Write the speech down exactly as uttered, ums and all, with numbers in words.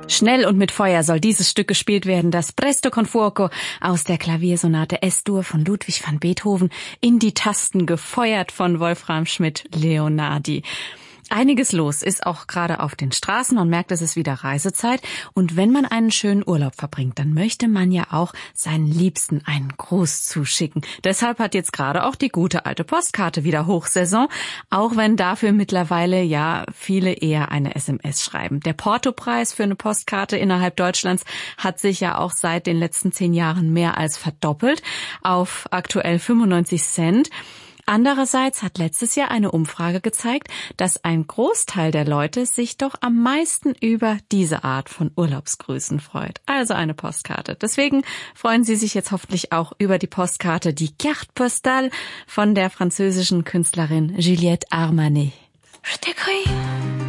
Schnell und mit Feuer soll dieses Stück gespielt werden, das Presto con fuoco aus der Klaviersonate S-Dur von Ludwig van Beethoven, in die Tasten gefeuert von Wolfram Schmidt-Leonardi. Einiges los ist auch gerade auf den Straßen. Man merkt, es ist wieder Reisezeit. Und wenn man einen schönen Urlaub verbringt, dann möchte man ja auch seinen Liebsten einen Gruß zuschicken. Deshalb hat jetzt gerade auch die gute alte Postkarte wieder Hochsaison, auch wenn dafür mittlerweile ja viele eher eine S M S schreiben. Der Portopreis für eine Postkarte innerhalb Deutschlands hat sich ja auch seit den letzten zehn Jahren mehr als verdoppelt auf aktuell fünfundneunzig Cent. Andererseits hat letztes Jahr eine Umfrage gezeigt, dass ein Großteil der Leute sich doch am meisten über diese Art von Urlaubsgrüßen freut. Also eine Postkarte. Deswegen freuen Sie sich jetzt hoffentlich auch über die Postkarte, die Carte Postale von der französischen Künstlerin Juliette Armanet. Je t'écris.